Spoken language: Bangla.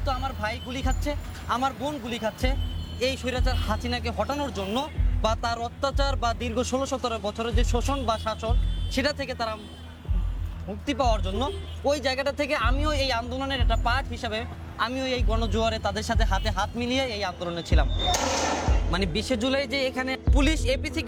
যেহেতু আমার ভাই গুলি খাচ্ছে, আমার বোন গুলি খাচ্ছে, এই স্বৈরাচার হাসিনাকে হটানোর জন্য বা তার অত্যাচার বা দীর্ঘ 16-17 বছরের যে শোষণ বা শাসন, সেটা থেকে তারা মুক্তি পাওয়ার জন্য ওই জায়গাটা থেকে আমিও এই আন্দোলনের একটা পার্ট হিসাবে আমিও এই গণজোয়ারে তাদের সাথে হাতে হাত মিলিয়ে এই আন্দোলনে ছিলাম। মানে 20 জুলাই যে এখানে পুলিশ এপিসি